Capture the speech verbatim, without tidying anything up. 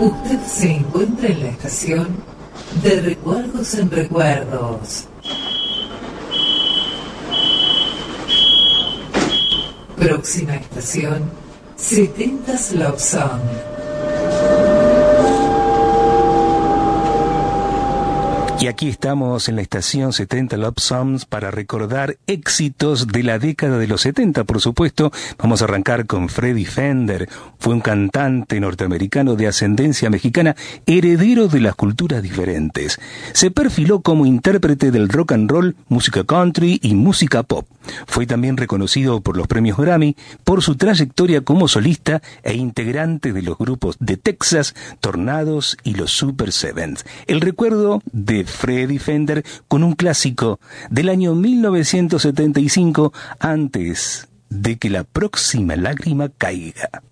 Usted se encuentra en la estación de Recuerdos en Recuerdos. Próxima estación, setentas Love Song. Y aquí estamos en la estación setenta Love Songs para recordar éxitos de la década de los setenta, por supuesto. Vamos a arrancar con Freddie Fender. Fue un cantante norteamericano de ascendencia mexicana, heredero de las culturas diferentes. Se perfiló como intérprete del rock and roll, música country y música pop. Fue también reconocido por los premios Grammy por su trayectoria como solista e integrante de los grupos de Texas, Tornados y los Super Sevens. El recuerdo de Freddie Fender con un clásico del año mil novecientos setenta y cinco, antes de que la próxima lágrima caiga.